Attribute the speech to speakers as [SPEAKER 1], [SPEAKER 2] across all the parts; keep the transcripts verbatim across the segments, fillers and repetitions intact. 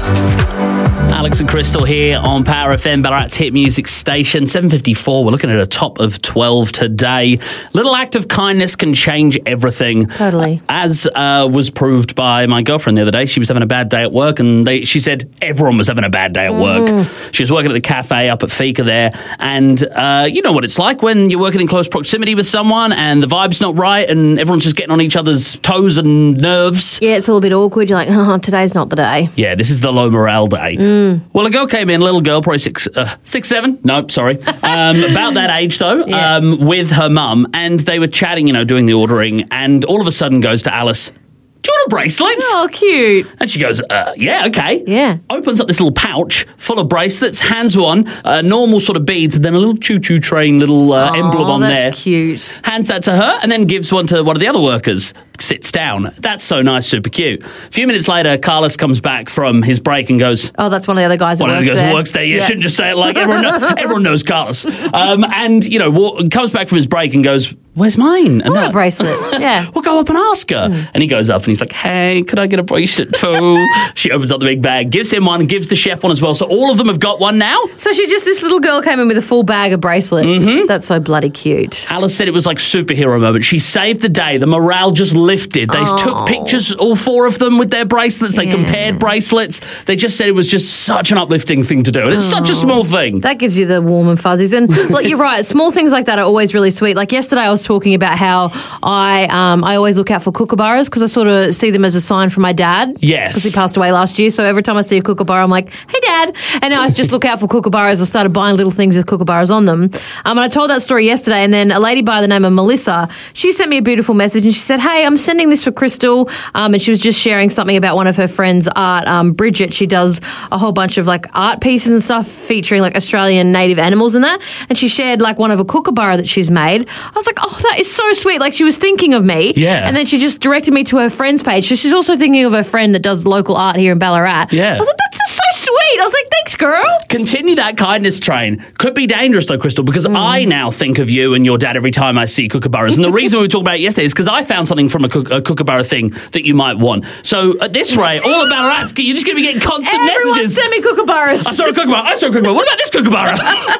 [SPEAKER 1] Alex and Crystal here on Power F M, Ballarat's hit music station. seven fifty-four, we're looking at a top of twelve today. Little act of kindness can change everything.
[SPEAKER 2] Totally.
[SPEAKER 1] As uh, was proved by my girlfriend the other day. She was having a bad day at work, and they, she said everyone was having a bad day at work. Mm. She was working at the cafe up at Fika there, and uh, you know what it's like when you're working in close proximity with someone and the vibe's not right and everyone's just getting on each other's toes and nerves.
[SPEAKER 2] Yeah, it's all a bit awkward. You're like, oh, today's not the day.
[SPEAKER 1] Yeah, this is the low morale day.
[SPEAKER 2] Mm.
[SPEAKER 1] Well, a girl came in, a little girl, probably six, uh, six, seven. No, sorry. Um, about that age, though,
[SPEAKER 2] Yeah.
[SPEAKER 1] um, with her mum. And they were chatting, you know, doing the ordering. And all of a sudden goes to Alice, do you want a bracelet?
[SPEAKER 2] Oh, cute.
[SPEAKER 1] And she goes, uh, yeah, okay.
[SPEAKER 2] Yeah.
[SPEAKER 1] Opens up this little pouch full of bracelets, hands one, uh, normal sort of beads, and then a little choo-choo train little uh,
[SPEAKER 2] oh,
[SPEAKER 1] emblem on
[SPEAKER 2] that's
[SPEAKER 1] there.
[SPEAKER 2] cute.
[SPEAKER 1] Hands that to her and then gives one to one of the other workers. Sits down. That's so nice, super cute. A few minutes later, Carlos comes back from his break and goes,
[SPEAKER 2] Oh, that's one of the other guys that
[SPEAKER 1] one of
[SPEAKER 2] works
[SPEAKER 1] the guys
[SPEAKER 2] there.
[SPEAKER 1] who works there. Yeah,
[SPEAKER 2] Yeah.
[SPEAKER 1] shouldn't just say it like everyone. Know, everyone knows Carlos. Um, and you know, wa- comes back from his break and goes, "Where's mine?" And
[SPEAKER 2] I
[SPEAKER 1] they're
[SPEAKER 2] want a
[SPEAKER 1] like,
[SPEAKER 2] bracelet. Yeah.
[SPEAKER 1] We'll go up and ask her. Mm. And he goes up and he's like, "Hey, could I get a bracelet too?" She opens up the big bag, gives him one, gives the chef one as well. So all of them have got one now.
[SPEAKER 2] So she just, this little girl came in with a full bag of bracelets.
[SPEAKER 1] Mm-hmm.
[SPEAKER 2] That's so bloody cute.
[SPEAKER 1] Alice said it was like superhero moment. She saved the day. The morale just lifted. They
[SPEAKER 2] Oh.
[SPEAKER 1] took pictures, all four of them, with their bracelets. They
[SPEAKER 2] Yeah.
[SPEAKER 1] compared bracelets. They just said it was just such an uplifting thing to do. And it's such a small thing.
[SPEAKER 2] That gives you the warm and fuzzies. And like you're right, small things like that are always really sweet. Like yesterday I was talking about how I um, I always look out for kookaburras because I sort of see them as a sign from my dad.
[SPEAKER 1] Yes.
[SPEAKER 2] Because he passed away last year. So every time I see a kookaburra, I'm like, hey, Dad. And now I just look out for kookaburras. I started buying little things with kookaburras on them. Um, and I told that story yesterday. And then a lady by the name of Melissa, she sent me a beautiful message and she said, hey, I'm sending this for Crystal. Um, and she was just sharing something about one of her friends' art. Um, Bridget, she does a whole bunch of like art pieces and stuff featuring like Australian native animals and that. And she shared like one of a kookaburra that she's made. I was like, oh, that is so sweet. Like she was thinking of me.
[SPEAKER 1] Yeah.
[SPEAKER 2] And then she just directed me to her friend's page. So she's also thinking of her friend that does local art here in Ballarat.
[SPEAKER 1] Yeah.
[SPEAKER 2] I was like, that's just so sweet. I was like, thanks, girl.
[SPEAKER 1] Continue that kindness train. Could be dangerous though, Crystal, because
[SPEAKER 2] Mm.
[SPEAKER 1] I now think of you and your dad every time I see kookaburras. And the reason we were talking about it yesterday is because I found something from a, cook- a kookaburra thing that you might want. So at this rate, all of Ballarat's, you're just going to be getting constant
[SPEAKER 2] Everyone
[SPEAKER 1] messages.
[SPEAKER 2] send me kookaburras.
[SPEAKER 1] I saw a kookaburra. I saw a kookaburra. What about this kookaburra?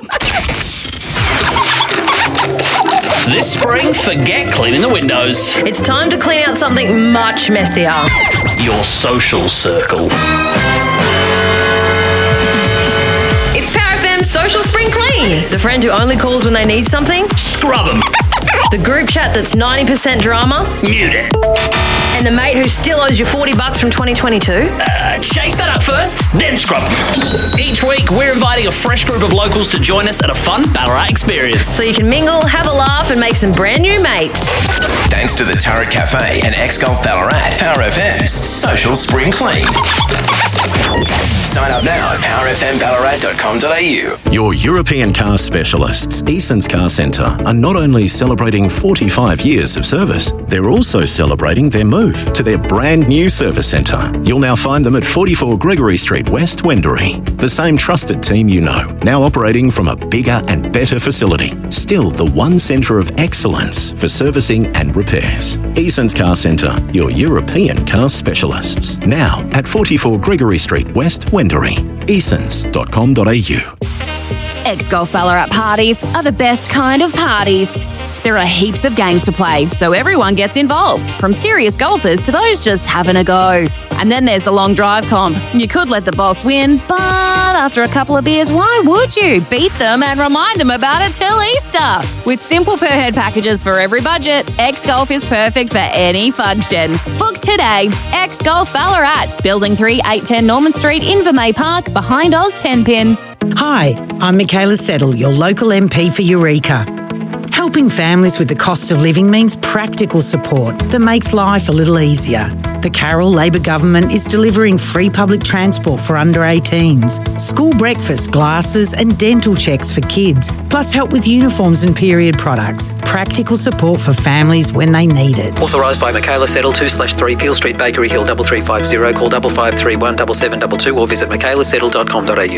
[SPEAKER 1] This spring, forget cleaning the windows.
[SPEAKER 2] It's time to clean out something much messier.
[SPEAKER 1] Your social circle.
[SPEAKER 2] It's Power F M's Social Spring Clean. The friend who only calls when they need something.
[SPEAKER 1] Scrub them.
[SPEAKER 2] The group chat that's ninety percent drama.
[SPEAKER 1] Mute it.
[SPEAKER 2] And the mate who still owes you forty bucks from twenty twenty-two.
[SPEAKER 1] Uh, chase that up first, then scrub them. Each week, we're inviting a fresh group of locals to join us at a fun Ballarat experience.
[SPEAKER 2] So you can mingle, have a laugh, and make some brand new mates.
[SPEAKER 3] Thanks to the Turret Cafe and X-Golf Ballarat, Power F M's Social Spring Clean. Sign up now at power f m ballarat dot com dot a u.
[SPEAKER 4] Your European car specialists, Eason's Car Centre, are not only celebrating forty-five years of service, they're also celebrating their move to their brand new service centre. You'll now find them at forty-four Gregory Street, West Wendouree. The same trusted team you know, now operating from a bigger and better facility. Still the one centre of excellence for servicing and repairs. Eason's Car Centre, your European car specialists. Now at forty-four Gregory Street, West Wendouree. easons dot com dot a u.
[SPEAKER 5] X-Golf Ballarat parties are the best kind of parties. There are heaps of games to play, so everyone gets involved, from serious golfers to those just having a go. And then there's the long drive comp. You could let the boss win, but after a couple of beers, why would you? Beat them and remind them about it till Easter. With simple per head packages for every budget, X-Golf is perfect for any function. Book today. X-Golf Ballarat, Building three, eight ten Norman Street, Invermay Park, behind Oz ten pin.
[SPEAKER 6] Hi, I'm Michaela Settle, your local M P for Eureka. Helping families with the cost of living means practical support that makes life a little easier. The Carroll Labor government is delivering free public transport for under eighteens, school breakfast, glasses and dental checks for kids, plus help with uniforms and period products. Practical support for families when they need it.
[SPEAKER 7] Authorised by Michaela Settle, two slash three Peel Street, Bakery Hill, double three five zero. Call double five three one double seven double two or visit michaela settle dot com dot a u.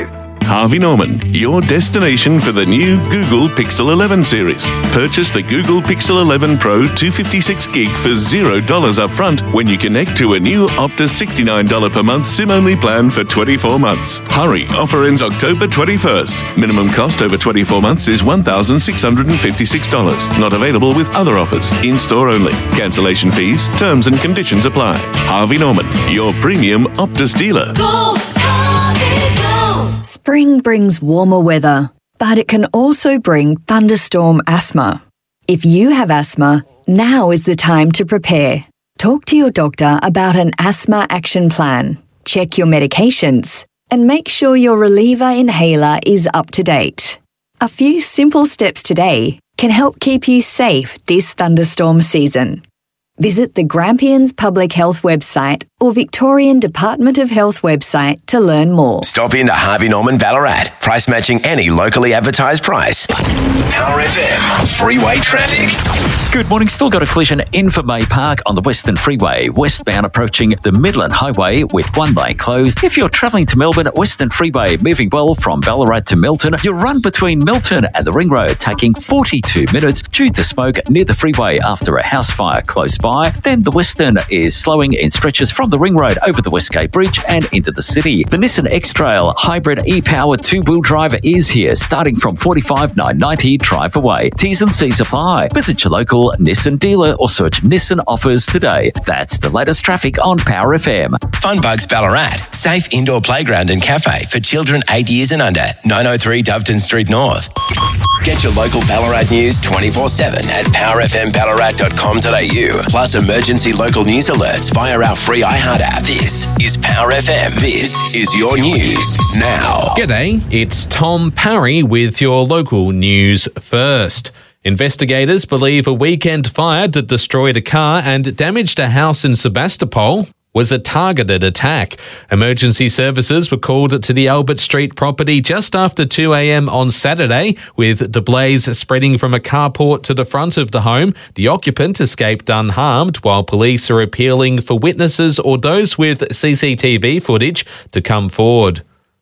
[SPEAKER 8] Harvey Norman, your destination for the new Google Pixel eleven series. Purchase the Google Pixel eleven Pro two fifty-six gig for zero dollars up front when you connect to a new Optus sixty-nine dollars per month SIM-only plan for twenty-four months. Hurry, offer ends October twenty-first. Minimum cost over twenty-four months is one thousand six hundred fifty-six dollars. Not available with other offers. In-store only. Cancellation fees, terms and conditions apply. Harvey Norman, your premium Optus dealer.
[SPEAKER 9] Go, Harvey, go!
[SPEAKER 10] Spring brings warmer weather, but it can also bring thunderstorm asthma. If you have asthma, now is the time to prepare. Talk to your doctor about an asthma action plan. Check your medications and make sure your reliever inhaler is up to date. A few simple steps today can help keep you safe this thunderstorm season. Visit the Grampians Public Health website or Victorian Department of Health website to learn more.
[SPEAKER 3] Stop into Harvey Norman Ballarat. Price matching any locally advertised price. Power F M. Freeway traffic.
[SPEAKER 11] Good morning. Still got a collision in for May Park on the Western Freeway, westbound approaching the Midland Highway with one lane closed. If you're travelling to Melbourne, Western Freeway moving well from Ballarat to Milton. You'll run between Milton and the Ring Road, taking forty-two minutes due to smoke near the freeway after a house fire close by. Then the Western is slowing in stretches from the Ring Road over the Westgate Bridge and into the city. The Nissan X-Trail Hybrid e-Power two-wheel drive is here, starting from forty-five thousand nine hundred ninety dollars drive away. T's and C's apply. Visit your local Nissan dealer or search Nissan offers today. That's the latest traffic on Power F M.
[SPEAKER 3] Funbugs Ballarat. Safe indoor playground and cafe for children eight years and under. nine oh three Doveton Street North. Get your local Ballarat news twenty-four seven at power f m ballarat dot com dot a u. Plus emergency local news alerts via our free iHeart app. This is Power F M. This is your news now.
[SPEAKER 12] G'day, it's Tom Parry with your local news first. Investigators believe a weekend fire that destroyed a car and damaged a house in Sebastopol was a targeted attack. Emergency services were called to the Albert Street property just after two a.m. on Saturday, with the blaze spreading from a carport to the front of the home. The occupant escaped unharmed, while police are appealing for witnesses or those with C C T V footage to come forward.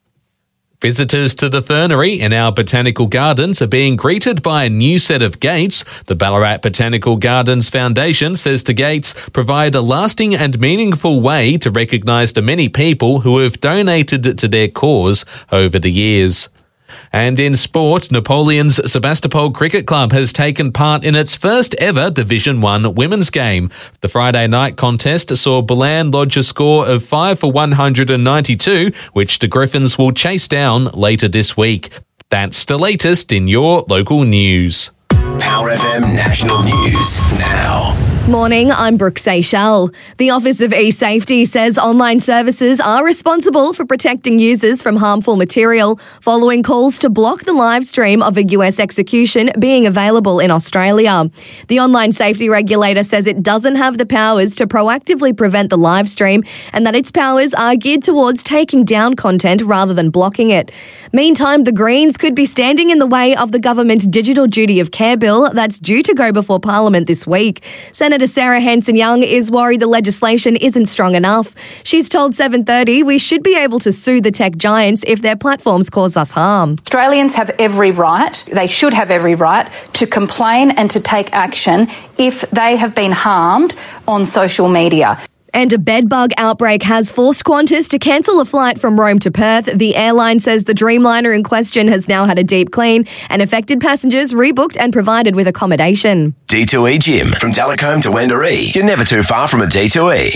[SPEAKER 12] Visitors to the fernery in our botanical gardens are being greeted by a new set of gates. The Ballarat Botanical Gardens Foundation says the gates provide a lasting and meaningful way to recognise the many people who have donated to their cause over the years. And in sport, Napoleon's Sebastopol Cricket Club has taken part in its first ever Division one women's game. The Friday night contest saw Bolan lodge a score of five for one hundred ninety-two, which the Griffins will chase down later this week. That's the latest in your local news.
[SPEAKER 3] Power F M National News now.
[SPEAKER 13] Morning, I'm Brooke Seychelles. The Office of eSafety says online services are responsible for protecting users from harmful material following calls to block the live stream of a U S execution being available in Australia. The online safety regulator says it doesn't have the powers to proactively prevent the live stream and that its powers are geared towards taking down content rather than blocking it. Meantime, the Greens could be standing in the way of the government's Digital Duty of Care bill that's due to go before Parliament this week. Senator Sarah Hanson-Young is worried the legislation isn't strong enough. She's told seven thirty we should be able to sue the tech giants if their platforms cause us harm.
[SPEAKER 14] Australians have every right, they should have every right, to complain and to take action if they have been harmed on social media.
[SPEAKER 13] And a bedbug outbreak has forced Qantas to cancel a flight from Rome to Perth. The airline says the Dreamliner in question has now had a deep clean and affected passengers rebooked and provided with accommodation.
[SPEAKER 3] D two E Gym. From Delacombe to Wendouree. You're never too far from a D two E.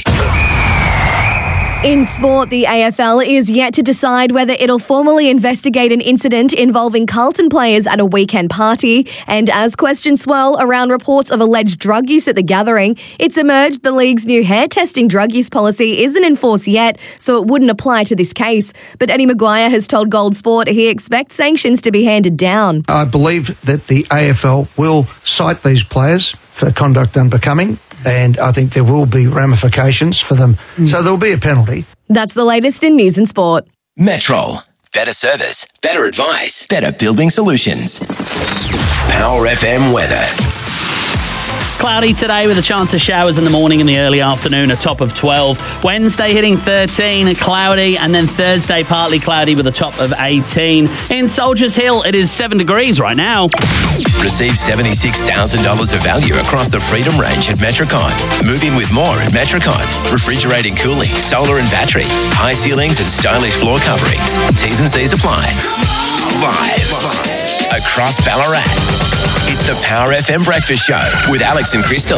[SPEAKER 13] In sport, the A F L is yet to decide whether it'll formally investigate an incident involving Carlton players at a weekend party. And as questions swirl around reports of alleged drug use at the gathering, it's emerged the league's new hair testing drug use policy isn't in force yet, so it wouldn't apply to this case. But Eddie Maguire has told Gold Sport he expects sanctions to be handed down.
[SPEAKER 15] I believe that the A F L will cite these players for conduct unbecoming, and I think there will be ramifications for them. Mm. So there'll be a penalty.
[SPEAKER 13] That's the latest in news and sport.
[SPEAKER 3] Metrol. Better service, better advice, better building solutions. Power F M weather.
[SPEAKER 1] Cloudy today with a chance of showers in the morning and the early afternoon, a top of twelve. Wednesday hitting thirteen, cloudy, and then Thursday partly cloudy with a top of eighteen. In Soldiers Hill, it is seven degrees right now.
[SPEAKER 3] Receive seventy-six thousand dollars of value across the Freedom range at Metricon. Move in with more at Metricon. Refrigerating, cooling, solar and battery, high ceilings and stylish floor coverings. T's and C's apply. Live across Ballarat. It's the Power F M Breakfast Show with Alex and Crystal.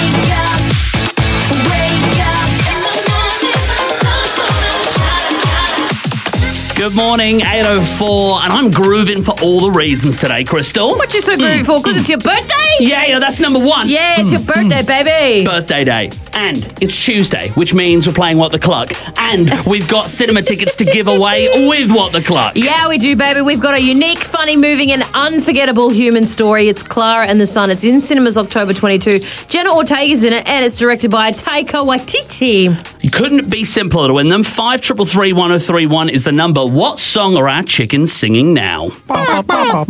[SPEAKER 1] Good morning, eight oh four, and I'm grooving for all the reasons today, Crystal.
[SPEAKER 2] What you so grooving for? Because it's your birthday?
[SPEAKER 1] Yeah, yeah, that's number one.
[SPEAKER 2] Yeah, it's your birthday, baby.
[SPEAKER 1] Birthday day. And it's Tuesday, which means we're playing What the Cluck. And we've got cinema tickets to give away with What the Cluck.
[SPEAKER 2] Yeah, we do, baby. We've got a unique, funny, moving and unforgettable human story. It's Clara and the Sun. It's in cinemas October twenty-second. Jenna Ortega's in it, and it's directed by Taika Waititi.
[SPEAKER 1] You couldn't be simpler to win them. five three three, one oh three one is the number. What song are our chickens singing now?